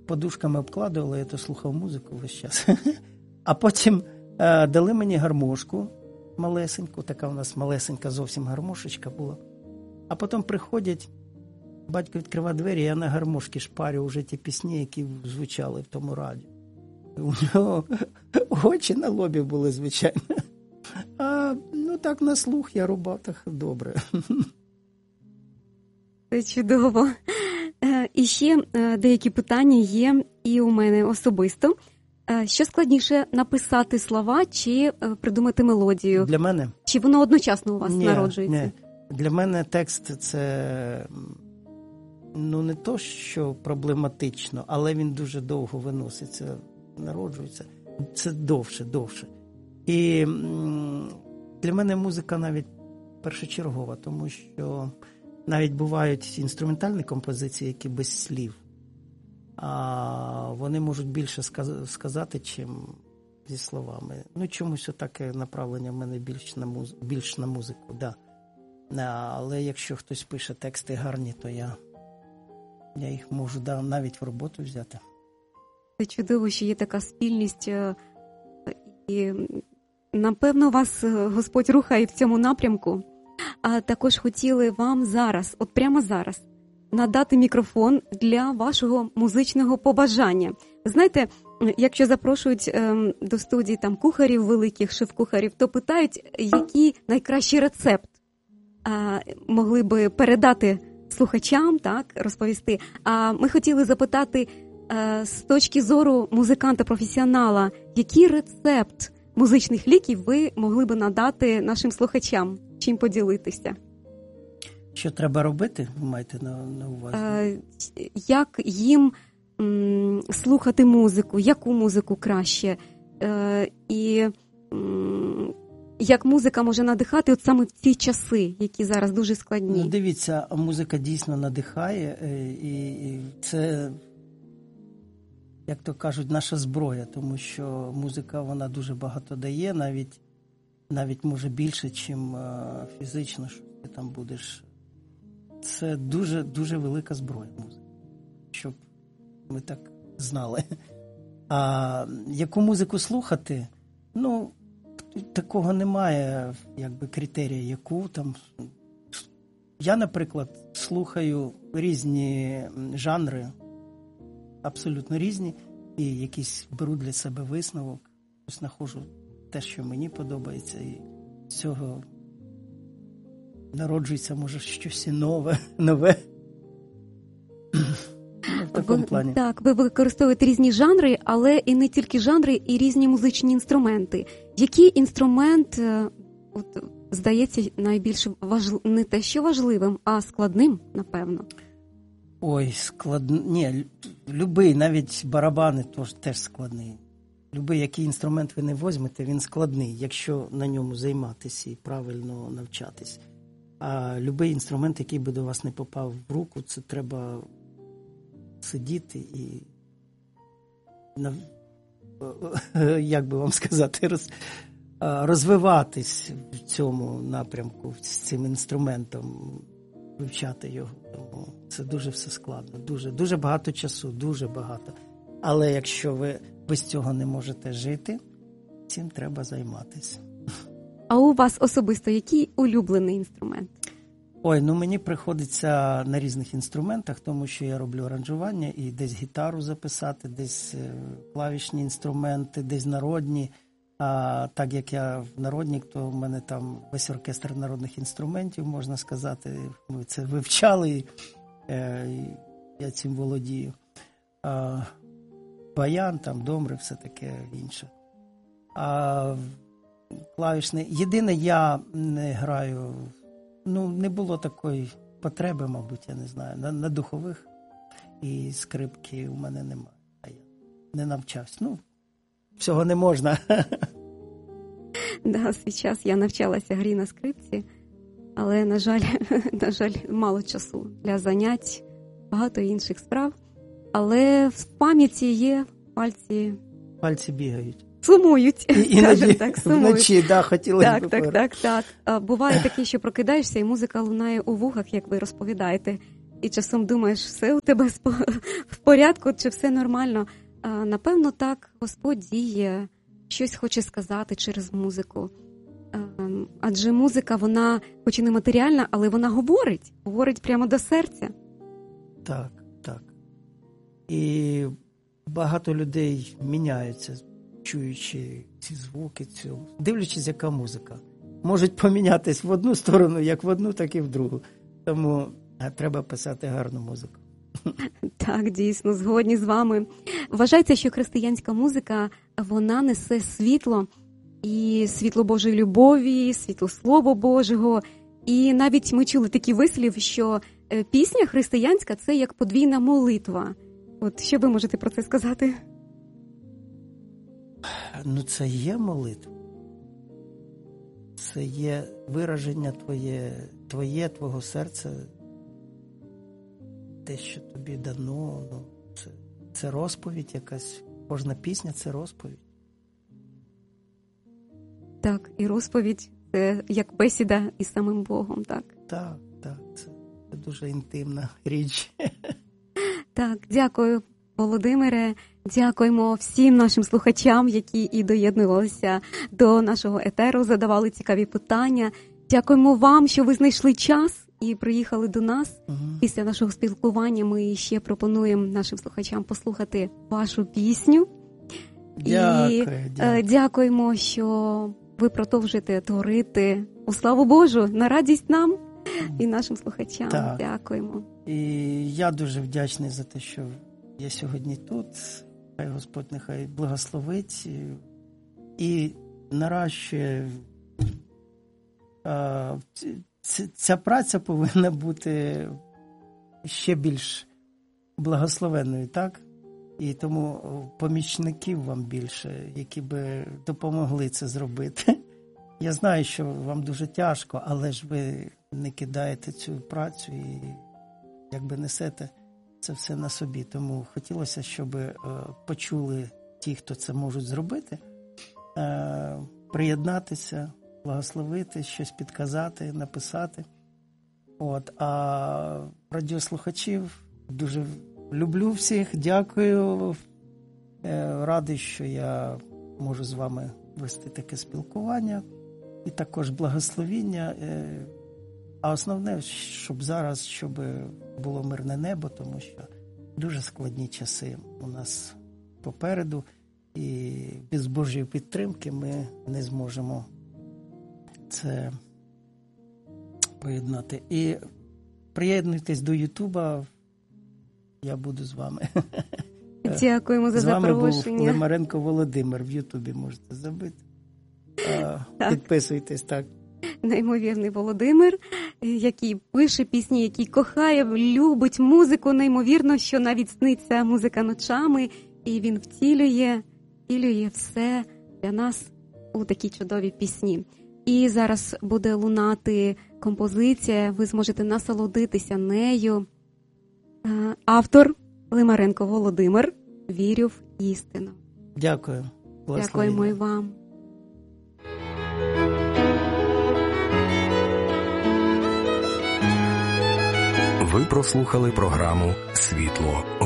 подушками обкладували, я то слухав музику весь час. А потім дали мені гармошку малесеньку, така у нас малесенька зовсім гармошечка була. А потім приходять, батько відкриває двері, я на гармошці шпарю вже ті пісні, які звучали в тому радіо. У нього очі на лобі були, звичайно. А так на слух я рубав так добре. Це чудово. І ще деякі питання є і у мене особисто. Що складніше, написати слова чи придумати мелодію? Для мене? Чи воно одночасно у вас народжується? Ні. Для мене текст – це не то, що проблематично, але він дуже довго виноситься, народжується. Це довше. І для мене музика навіть першочергова, тому що навіть бувають інструментальні композиції, які без слів. А вони можуть більше сказати, чим зі словами. Чомусь отаке направлення в мене більш на музику, да. Але якщо хтось пише тексти гарні, то я їх можу навіть в роботу взяти. Це чудово, що є така спільність. І, напевно, вас Господь рухає в цьому напрямку. А також хотіли вам зараз, от прямо зараз, надати мікрофон для вашого музичного побажання. Знаєте, якщо запрошують до студії там кухарів великих, шеф-кухарів, то питають, який найкращий рецепт могли би передати слухачам, так, розповісти. А ми хотіли запитати з точки зору музиканта-професіонала, який рецепт музичних ліків ви могли би надати нашим слухачам? Чим поділитися? Що треба робити, ви маєте на увазі? Як їм слухати музику, яку музику краще? І як музика може надихати от саме в ці часи, які зараз дуже складні? Дивіться, музика дійсно надихає, і це, як то кажуть, наша зброя, тому що музика, вона дуже багато дає, навіть може більше, чим фізично, що ти там будеш. Це дуже, дуже велика зброя музики, щоб ми так знали. А яку музику слухати? Такого немає, критерія, яку там. Я, наприклад, слухаю різні жанри, абсолютно різні, і якийсь беру для себе висновок, знаходжу те, що мені подобається, і з цього народжується, може, щось і нове. В такому плані. Так, ви використовуєте різні жанри, але і не тільки жанри, і різні музичні інструменти. Який інструмент, здається, найбільш не те, що важливим, а складним, напевно? Ой, Ні, любий, навіть барабани теж складний. Любий, який інструмент ви не візьмете, він складний, якщо на ньому займатися і правильно навчатись. А любий інструмент, який би до вас не попав в руку, це треба сидіти і, як би вам сказати, розвиватись в цьому напрямку, з цим інструментом, вивчати його. Тому це дуже все складно, дуже багато часу, дуже багато. Але якщо ви без цього не можете жити, цим треба займатися. А у вас особисто який улюблений інструмент? Ой, мені приходиться на різних інструментах, тому що я роблю аранжування і десь гітару записати, десь клавішні інструменти, десь народні. А так як я народник, то в мене там весь оркестр народних інструментів, можна сказати. Ми це вивчали, і я цим володію. Баян, там, домбри, все таке інше. Клавішний. Єдине, я не граю, не було такої потреби, мабуть, я не знаю, на духових, і скрипки у мене немає. А я не навчався. Всього не можна. Да, свій час я навчалася грі на скрипці, але, на жаль, мало часу для занять, багато інших справ. Але в пам'яті є пальці. Пальці бігають. Сумують. Іноді так, сумують. Вночі, хотілося б. Так. Буває таке, що прокидаєшся, і музика лунає у вухах, як ви розповідаєте. і часом думаєш, все у тебе в порядку, чи все нормально. Напевно, так Господь діє, щось хоче сказати через музику. Адже музика, вона хоч і не матеріальна, але вона говорить прямо до серця. Так, так. І багато людей міняються, чуючи ці звуки, дивлячись, яка музика. Можуть помінятись в одну сторону, як в одну, так і в другу. Тому треба писати гарну музику. Так, дійсно, згодні з вами. Вважається, що християнська музика, вона несе світло, і світло Божої любові, світло Слова Божого. І навіть ми чули такий вислів, що пісня християнська – це як подвійна молитва. От що ви можете про це сказати? Ну, це є молитва. Це є вираження твого серця, те, що тобі дано. Ну, це розповідь якась. Кожна пісня – це розповідь. Так, і розповідь – це як бесіда із самим Богом, так? Так, це дуже інтимна річ. Так, дякую, Володимире. Дякуємо всім нашим слухачам, які і доєднувалися до нашого етеру, задавали цікаві питання. Дякуємо вам, що ви знайшли час і приїхали до нас. Після нашого спілкування ми ще пропонуємо нашим слухачам послухати вашу пісню. Дякую. Дякуємо, що ви продовжуєте творити у славу Божу, на радість нам і нашим слухачам. Так. Дякуємо. І я дуже вдячний за те, що я сьогодні тут. Хай Господь нехай благословить і наращує. Ця праця повинна бути ще більш благословенною, так? І тому помічників вам більше, які би допомогли це зробити. Я знаю, що вам дуже тяжко, але ж ви не кидаєте цю працю і якби несете це все на собі. Тому хотілося, щоб почули ті, хто це можуть зробити, приєднатися, благословити, щось підказати, написати. А радіослухачів дуже люблю всіх, дякую. Радий, що я можу з вами вести таке спілкування і також благословіння. А основне, щоб було мирне небо, тому що дуже складні часи у нас попереду, і без Божої підтримки ми не зможемо це поєднати. І приєднуйтесь до Ютуба, я буду з вами. Дякуємо за запрошення. З вами був Лимаренко Володимир, в Ютубі можете забити. Підписуйтесь, так. Неймовірний Володимир, який пише пісні, який кохає, любить музику, неймовірно, що навіть сниться музика ночами, і він втілює все для нас у такі чудові пісні. І зараз буде лунати композиція, ви зможете насолодитися нею. Автор Лимаренко Володимир, «Вірю в істину». Дякую. Дякуємо і вам. Ви прослухали програму «Світло».